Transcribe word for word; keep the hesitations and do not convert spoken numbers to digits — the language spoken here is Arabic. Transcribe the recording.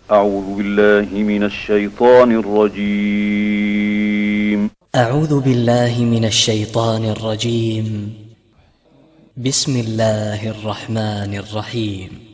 أعوذ بالله من الشيطان الرجيم. أعوذ بالله من الشيطان الرجيم. بسم الله الرحمن الرحيم.